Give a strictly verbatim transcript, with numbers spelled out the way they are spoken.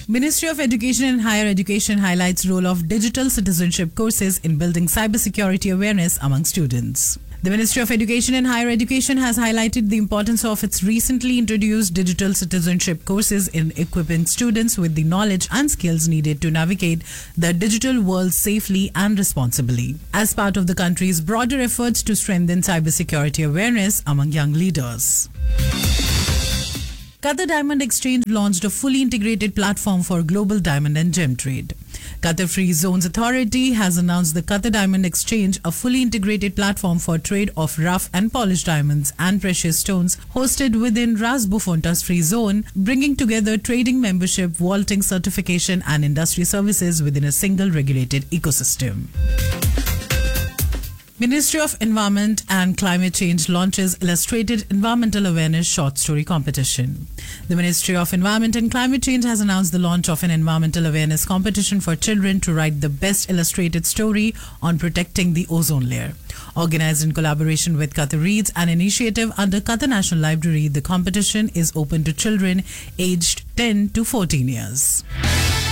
Ministry of Education and Higher Education highlights role of digital citizenship courses in building cybersecurity awareness among students. The Ministry of Education and Higher Education has highlighted the importance of its recently introduced digital citizenship courses in equipping students with the knowledge and skills needed to navigate the digital world safely and responsibly, as part of the country's broader efforts to strengthen cybersecurity awareness among young leaders. Qatar Diamond Exchange launched a fully integrated platform for global diamond and gem trade. Qatar Free Zones Authority has announced the Qatar Diamond Exchange, a fully integrated platform for trade of rough and polished diamonds and precious stones hosted within Ras Bufontas Free Zone, bringing together trading membership, vaulting certification and industry services within a single regulated ecosystem. Ministry of Environment and Climate Change launches Illustrated Environmental Awareness Short Story Competition. The Ministry of Environment and Climate Change has announced the launch of an environmental awareness competition for children to write the best illustrated story on protecting the ozone layer. Organized in collaboration with Qatar Reads, an initiative under Qatar National Library, the competition is open to children aged ten to fourteen years.